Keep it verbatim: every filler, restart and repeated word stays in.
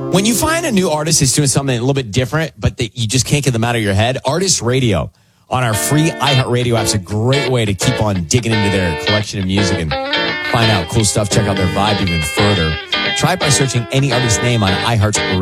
When you find a new artist that's doing something a little bit different, but that you just can't get them out of your head, Artist Radio on our free iHeartRadio app is a great way to keep on digging into their collection of music and find out cool stuff. Check out their vibe even further. Try it by searching any artist's name on iHeartRadio.